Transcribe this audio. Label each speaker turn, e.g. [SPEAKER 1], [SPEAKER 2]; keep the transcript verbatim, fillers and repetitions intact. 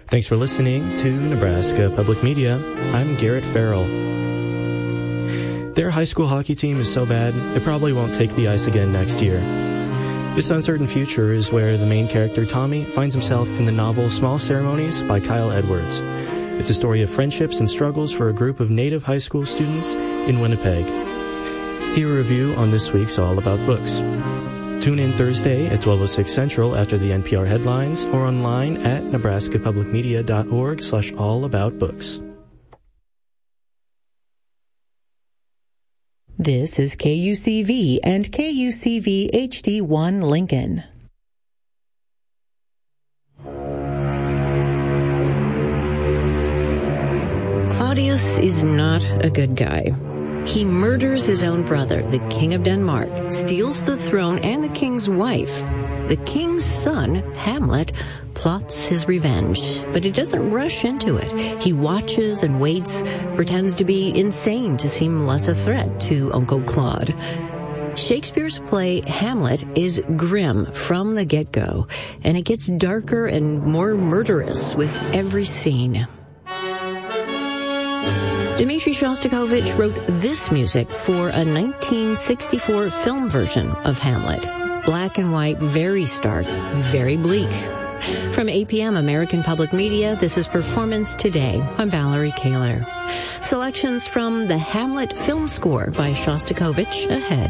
[SPEAKER 1] Thanks for listening to Nebraska Public Media. I'm Garrett Farrell. Their high school hockey team is so bad, it probably won't take the ice again next year. This uncertain future is where the main character, Tommy, finds himself in the novel Small Ceremonies by Kyle Edwards. It's a story of friendships and struggles for a group of native high school students in Winnipeg. Here a review on this week's All About Books. Tune in Thursday at twelve oh six Central after the N P R headlines or online at nebraskapublicmedia.org slash allaboutbooks.
[SPEAKER 2] This is K U C V and K U C V H D one Lincoln. Claudius is not a good guy. He murders his own brother, the King of Denmark, steals the throne and the king's wife. The king's son, Hamlet, plots his revenge, but he doesn't rush into it. He watches and waits, pretends to be insane to seem less a threat to Uncle Claude. Shakespeare's play Hamlet is grim from the get-go, and it gets darker and more murderous with every scene. Dmitri Shostakovich wrote this music for a nineteen sixty-four film version of Hamlet. Black and white, very stark, very bleak. From A P M American Public Media, this is Performance Today. I'm Valerie Kaler. Selections from the Hamlet film score by Shostakovich ahead.